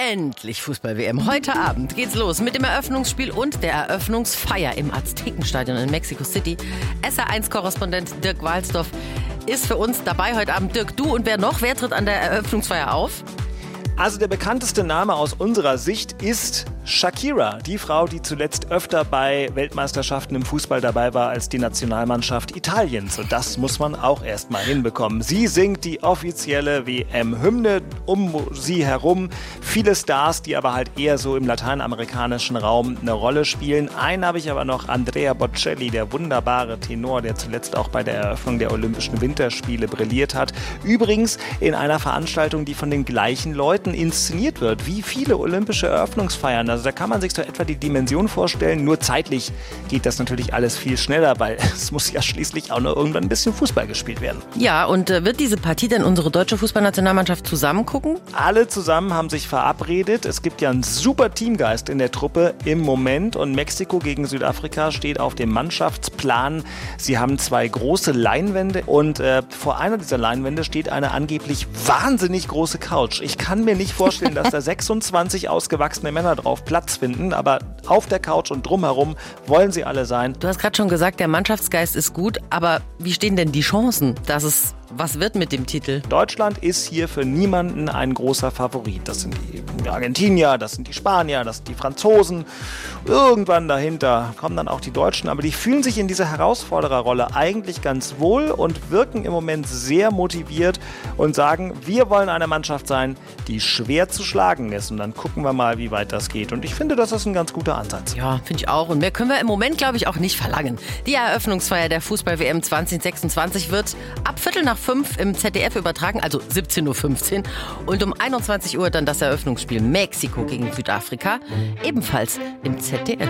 Endlich Fußball-WM. Heute Abend geht's los mit dem Eröffnungsspiel und der Eröffnungsfeier im Aztekenstadion in Mexico City. SR1-Korrespondent Dirk Walsdorf ist für uns dabei heute Abend. Dirk, du und wer noch? Wer tritt an der Eröffnungsfeier auf? Also der bekannteste Name aus unserer Sicht ist Shakira, die Frau, die zuletzt öfter bei Weltmeisterschaften im Fußball dabei war als die Nationalmannschaft Italiens. Und das muss man auch erstmal hinbekommen. Sie singt die offizielle WM-Hymne, um sie herum viele Stars, die aber halt eher so im lateinamerikanischen Raum eine Rolle spielen. Einen habe ich aber noch, Andrea Bocelli, der wunderbare Tenor, der zuletzt auch bei der Eröffnung der Olympischen Winterspiele brilliert hat. Übrigens in einer Veranstaltung, die von den gleichen Leuten inszeniert wird, wie viele olympische Eröffnungsfeiern. Also da kann man sich so etwa die Dimension vorstellen, nur zeitlich geht das natürlich alles viel schneller, weil es muss ja schließlich auch noch irgendwann ein bisschen Fußball gespielt werden. Ja, und wird diese Partie denn unsere deutsche Fußballnationalmannschaft zusammen gucken? Alle zusammen haben sich verabredet. Es gibt ja einen super Teamgeist in der Truppe im Moment und Mexiko gegen Südafrika steht auf dem Mannschaftsplan. Sie haben 2 große Leinwände und vor einer dieser Leinwände steht eine angeblich wahnsinnig große Couch. Ich kann mir nicht vorstellen, dass da 26 ausgewachsene Männer drauf Platz finden, aber auf der Couch und drumherum wollen sie alle sein. Du hast gerade schon gesagt, der Mannschaftsgeist ist gut, aber wie stehen denn die Chancen, dass es was wird mit dem Titel? Deutschland ist hier für niemanden ein großer Favorit. Das sind die Argentinier, das sind die Spanier, das sind die Franzosen. Irgendwann dahinter kommen dann auch die Deutschen, aber die fühlen sich in dieser Herausfordererrolle eigentlich ganz wohl und wirken im Moment sehr motiviert und sagen, wir wollen eine Mannschaft sein, die schwer zu schlagen ist. Und dann gucken wir mal, wie weit das geht. Und ich finde, das ist ein ganz guter Ansatz. Ja, finde ich auch. Und mehr können wir im Moment, glaube ich, auch nicht verlangen. Die Eröffnungsfeier der Fußball-WM 2026 wird ab 4:45 im ZDF übertragen, also 17:15 Uhr. Und um 21 Uhr dann das Eröffnungsspiel Mexiko gegen Südafrika, ebenfalls im ZDF.